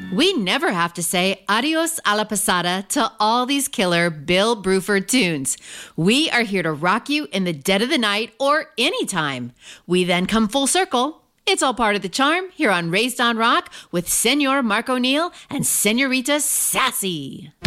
We never have to say adios a la pasada to all these killer Bill Bruford tunes. We are here to rock you in the dead of the night or anytime. We then come full circle. It's all part of the charm here on Raised on Rock with Senor Mark O'Neill and Senorita Sassy.